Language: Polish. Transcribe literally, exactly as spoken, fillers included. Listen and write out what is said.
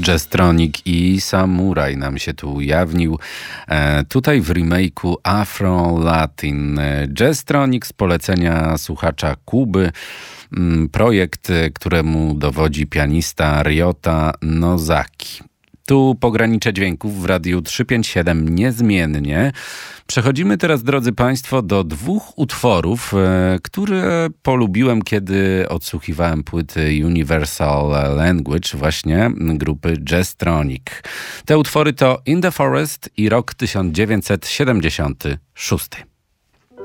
Jazztronic i Samuraj nam się tu ujawnił. E, tutaj w remake'u Afro-Latin. Jazztronic z polecenia słuchacza Kuby. Projekt, któremu dowodzi pianista Ryota Nozaki. Tu pogranicze dźwięków w Radiu trzysta pięćdziesiąt siedem niezmiennie. Przechodzimy teraz, drodzy Państwo, do dwóch utworów, e, które polubiłem, kiedy odsłuchiwałem płyty Universal Language, właśnie grupy Jazztronic. Te utwory to In the Forest i rok tysiąc dziewięćset siedemdziesiąty szósty.